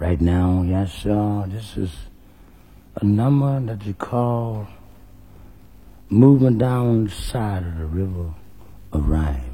Right now, yes, this is a number that you call Moving Down the Side of the River of Rhyme.